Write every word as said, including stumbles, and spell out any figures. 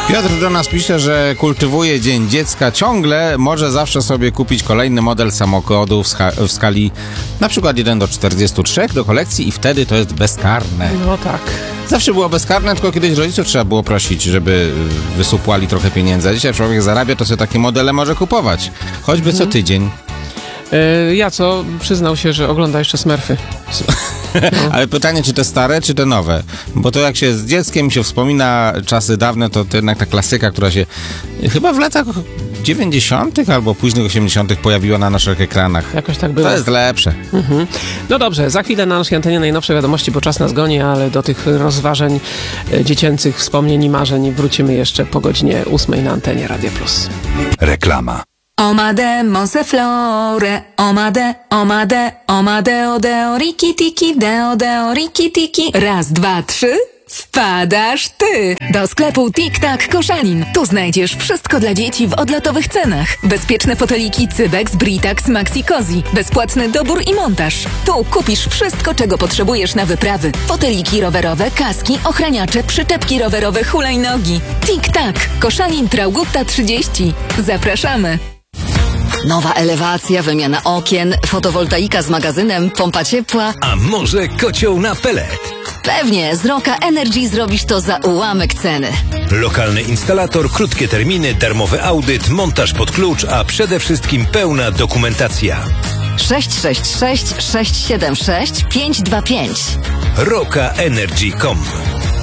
Piotr do nas pisze, że kultywuje Dzień Dziecka ciągle, może zawsze sobie kupić kolejny model samochodu w, ska- w skali na przykład jeden do czterdziestu trzech do kolekcji i wtedy to jest bezkarne. No tak. Zawsze było bezkarne, tylko kiedyś rodziców trzeba było prosić, żeby wysupłali trochę pieniędzy. A dzisiaj jak człowiek zarabia, to sobie takie modele może kupować. Choćby co tydzień. Yy, ja co? Przyznał się, że ogląda jeszcze Smurfy. No. Ale pytanie, czy te stare, czy te nowe? Bo to jak się z dzieckiem się wspomina czasy dawne, to, to jednak ta klasyka, która się chyba w latach dziewięćdziesiątych albo późnych osiemdziesiątych pojawiła na naszych ekranach. Jakoś tak było. To jest lepsze. Mhm. No dobrze, za chwilę na naszej antenie najnowsze wiadomości, bo czas nas goni, ale do tych rozważań e, dziecięcych wspomnień i marzeń wrócimy jeszcze po godzinie ósmej na antenie Radia Plus. Reklama. Omade Monseflore, omade, omade, omade, odeo, riki tiki, deo, deo, riki tiki. Raz, dwa, trzy, wpadasz ty! Do sklepu Tik-Tak Koszalin. Tu znajdziesz wszystko dla dzieci w odlotowych cenach. Bezpieczne foteliki Cybex, Britax, Maxi Cozy. Bezpłatny dobór i montaż. Tu kupisz wszystko, czego potrzebujesz na wyprawy. Foteliki rowerowe, kaski, ochraniacze, przyczepki rowerowe, hulajnogi. Tik-Tak Koszalin, Traugutta trzydzieści. Zapraszamy! Nowa elewacja, wymiana okien, fotowoltaika z magazynem, pompa ciepła. A może kocioł na pelet? Pewnie, z Roka Energy zrobisz to za ułamek ceny. Lokalny instalator, krótkie terminy, darmowy audyt, montaż pod klucz, a przede wszystkim pełna dokumentacja. sześć sześć sześć, sześć siedem sześć, pięć dwa pięć. roka energy kropka com